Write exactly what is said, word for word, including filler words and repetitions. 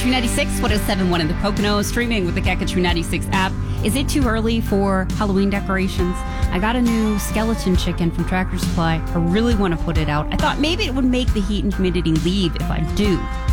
Country ninety-six, one oh seven point one in the Poconos, streaming with the Cat Country ninety-six app. Is it too early for Halloween decorations? I got a new skeleton chicken from Tractor Supply. I really want to put it out. I thought maybe it would make the heat and humidity leave if I do.